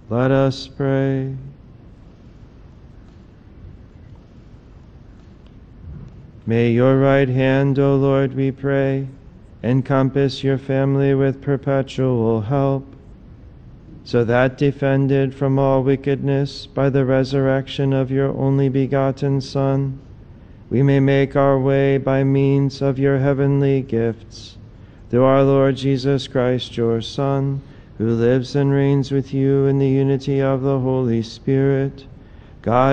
Let us pray. May your right hand, O Lord, we pray, encompass your family with perpetual help, so that, defended from all wickedness by the resurrection of your only begotten Son, we may make our way by means of your heavenly gifts, through our Lord Jesus Christ, your Son, who lives and reigns with you in the unity of the Holy Spirit, God